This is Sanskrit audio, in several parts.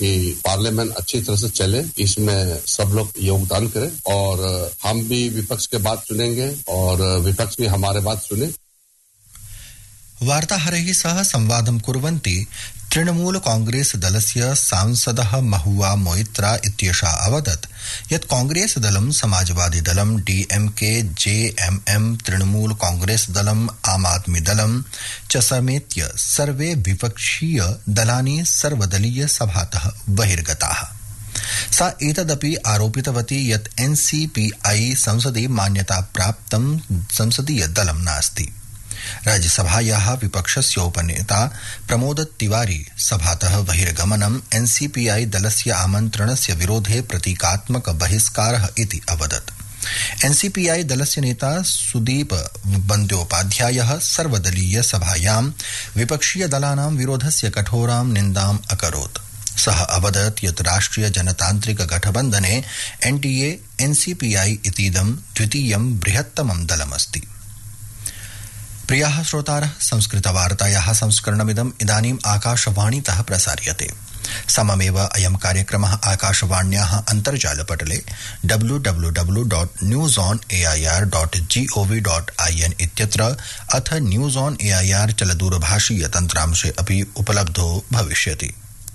कि पार्लियामेंट अच्छी तरह से चले, इसमें सब लोग योगदान करें और हम भी विपक्ष के बात सुनेंगे और विपक्ष भी हमारे बात सुने। वार्ताहरैः सह संवादं कुर्वन्ति तृणमूल कांग्रेस दलस्य सांसदः महुआ मोइत्रा इत्येषा अवदत् यत् कांग्रेस दलं समाजवादी दलं डीएमके जेएमएम तृणमूल कांग्रेस दलं आम आदमी दलं च समेत्य सर्वे विपक्षीय दलानि सर्वदलीय सभातः बहिर्गताः। सा एतदपि आरोपितवती यत् एनसीपीआई संसदि मान्यता प्राप्तं संसदीय दलं नास्ति। राज्यसभायाः विपक्षस्य उपनेता प्रमोद तिवारी सभातः बहिर्गमनम् एनसीपीआई दलस्य आमन्त्रणस्य विरोधे प्रतीकात्मक बहिष्कारः इति अवदत्। एनसीपीआई दलस्य नेता सुदीप बन्द्योपाध्यायः सर्वदलीय सभायां विपक्षीय दलानां विरोधस्य कठोरां निन्दाम् अकरोत्। सः अवदत् यत् राष्ट्रिय जनतान्त्रिक गठबन्धने एनडीए एनसीपीआई इतीदं द्वितीयं बृहत्तमं दलमस्ति। प्रियाः श्रोतारः, संस्कृतवार्तायाः संस्करणमिदम् इदानीम् आकाशवाणीतः प्रसार्यते। सममेव अयं कार्यक्रमः आकाशवाण्याः अन्तर्जालपटले www.newsonair.gov.in इत्यत्र अथ न्यूज़ ऑन एआईआर चलदूरभाषीय तन्त्रांशे अपि उपलब्धो भविष्यति।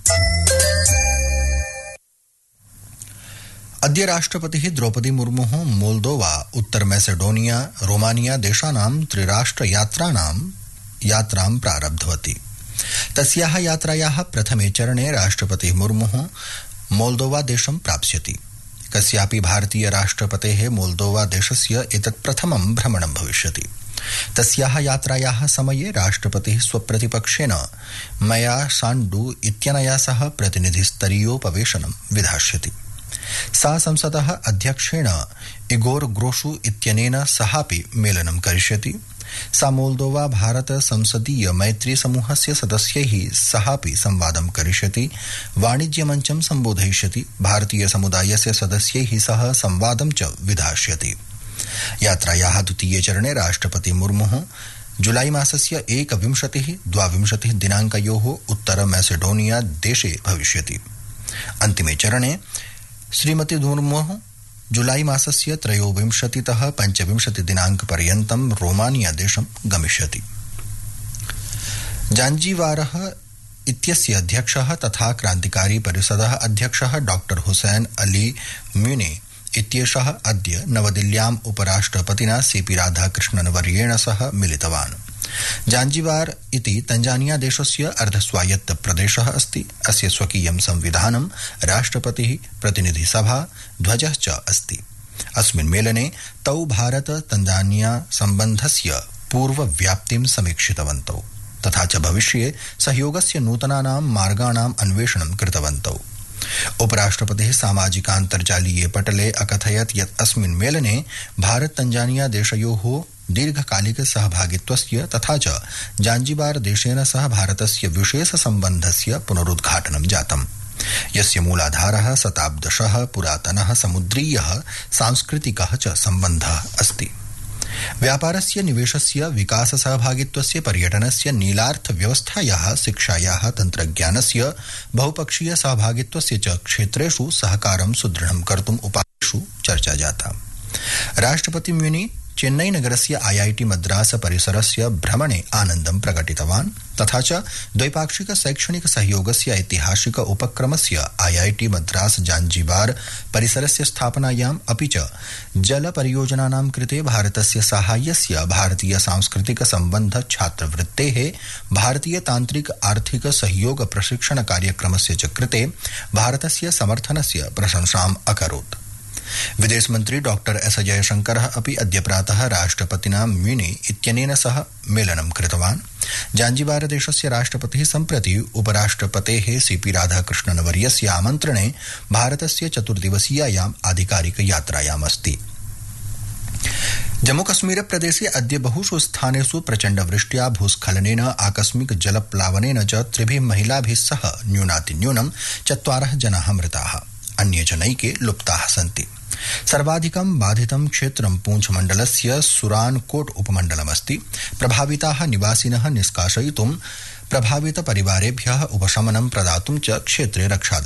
अद्य राष्ट्रपतिः द्रौपदी मुर्मुः मोल्दोवा, उत्तर मैसेडोनिया, रोमानिया देशानां त्रिराष्ट्र यात्रां प्रारब्धवती। तस्याः यात्रायाः प्रथमे चरणे राष्ट्रपतिः मुर्मुः मोल्दोवा देशं प्राप्स्यति। कस्यापि भारतीय राष्ट्रपतेः मोल्दोवा देशस्य एतत् प्रथमं भ्रमणं भविष्यति। तस्याः यात्रायाः समये राष्ट्रपतिः स्वप्रतिपक्षेन मया साण्डू इत्यनया सह प्रतिनिधिस्तरीयोपवेशनं विधास्यति। सा संसदः अध्यक्षेण इगोर ग्रोशु इत्यनेन सहापि मेलनं करिष्यति। सा मोल्दोवा भारत संसदीय मैत्री समूहस्य सदस्यैः सहापि संवादं करिष्यति। वाणिज्यमञ्चं सम्बोधयिष्यति। भारतीय समुदायस्य सदस्यैः सह संवादं च विधास्यति। यात्रायाः द्वितीये चरणे राष्ट्रपति मुर्मुः जुलाई मासस्य 21-22 दिनाङ्कयोः उत्तर मैसेडोनिया देशे भविष्यति। अन्तिमे चरणे श्रीमती मुर्मुः जुलाई मासस्य 23-25 दिनाङ्कपर्यन्तं रोमानिया देशं गमिष्यति। जाञ्जिबारः इत्यस्य अध्यक्षः तथा क्रान्तिकारी परिषदः अध्यक्षः डॉक्टर हुसैन अली म्यूने इत्येषः अद्य नवदिल्ल्याम् उपराष्ट्रपतिना सीपी राधाकृष्णन्वर्येण सह मिलितवान्। जाञ्जिबार इति तंजानिया देशस्य अर्धस्वायत्त प्रदेशः अस्ति। अस्य स्वकीयं संविधानं, राष्ट्रपतिः, प्रतिनिधिसभा, ध्वजः च अस्ति। अस्मिन् मेलने तौ भारत तंजानिया सम्बन्धस्य पूर्वव्याप्तिं समीक्षितवन्तौ तथा च भविष्ये सहयोगस्य नूतनानां मार्गाणाम् अन्वेषणं कृतवन्तौ। उपराष्ट्रपतिः सामाजिकान्तर्जालीये पटले अकथयत् यत् अस्मिन् मेलने भारत तंजानिया देशयोः दीर्घकालिक सहभागित्वस्य तथा च जाञ्जिबार देशेन सह भारतस्य विशेष सम्बन्धस्य पुनरुद्घाटनं जातम्, यस्य मूलाधारः शताब्दशः पुरातनः समुद्रीयः सांस्कृतिकः च सम्बन्धः अस्ति। व्यापारस्य, निवेशस्य, विकास सहभागित्वस्य, पर्यटनस्य, नीलार्थव्यवस्थायाः, शिक्षायाः, तन्त्रज्ञानस्य, बहुपक्षीय सहभागित्वस्य च क्षेत्रेषु सहकारं सुदृढं कर्तुम् उपायेषु चर्चा जाता। राष्ट्रपति म्यूनी चेन्नई नगरस्य आईआईटी मद्रास परिसरस्य भ्रमणे आनन्दं प्रकटितवान् तथा च द्वैपाक्षिक शैक्षणिक सहयोगस्य ऐतिहासिक उपक्रमस्य आईआईटी मद्रास जाञ्जिबार परिसरस्य स्थापनायाम् अपि च जल परियोजनानां कृते भारतस्य साहाय्यस्य, भारतीय सांस्कृतिक सम्बन्ध छात्रवृत्तेः, भारतीय तान्त्रिक आर्थिक सहयोग प्रशिक्षण कार्यक्रमस्य च कृते भारतस्य समर्थनस्य प्रशंसाम् अकरोत्। विदेश मंत्री डॉक्टर एस जयशंकरः अपि अद्य प्रातः राष्ट्रपतिना म्यूनी इत्यनेन सह मेलनं कृतवान्। जाञ्जिबार देशस्य राष्ट्रपतिः सम्प्रति उपराष्ट्रपतेः सीपी राधाकृष्णन्वर्यस्य आमन्त्रणे भारतस्य 4 दिवसीयायाम् आधिकारिक यात्रायाम् अस्ति। जम्मूकश्मीर प्रदेशे अद्य बहुषु स्थानेषु प्रचण्डवृष्ट्या, भूस्खलनेन, आकस्मिक जलप्लावनेन च 3 महिलाभिः सह न्यूनातिन्यूनं 4 जनाः मृताः, अन्ये च नैके लुप्ताः सन्ति। सर्वाधिकं बाधितं क्षेत्रं पूंछ मण्डलस्य सुरानकोट उपमण्डलमस्ति। प्रभाविताः निवासिनः निष्कासयितुं, प्रभावित परिवारेभ्यः उपशमनं प्रदातुं च क्षेत्रे रक्षादलं